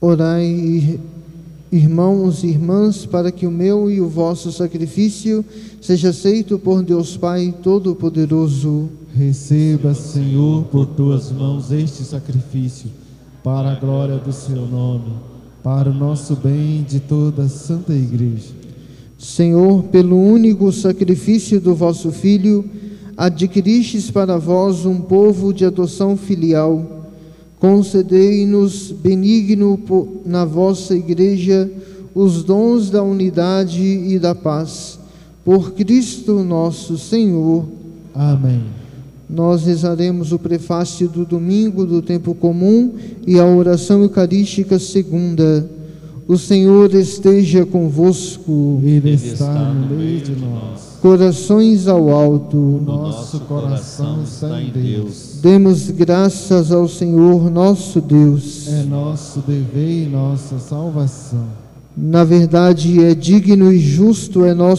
Orai, irmãos e irmãs, para que o meu e o vosso sacrifício seja aceito por Deus Pai Todo-Poderoso. Receba, Senhor, por tuas mãos este sacrifício, para a glória do seu nome, para o nosso bem de toda a Santa Igreja. Senhor, pelo único sacrifício do vosso Filho, adquiristes para vós um povo de adoção filial. Concedei-nos, benigno na vossa Igreja, os dons da unidade e da paz. Por Cristo nosso Senhor. Amém. Nós rezaremos o prefácio do domingo do tempo comum e a oração eucarística segunda. O Senhor esteja convosco. Ele está no meio de nós. Corações ao alto. O nosso coração está em Deus. Demos graças ao Senhor nosso Deus. É nosso dever e nossa salvação. Na verdade, é digno e justo, é nosso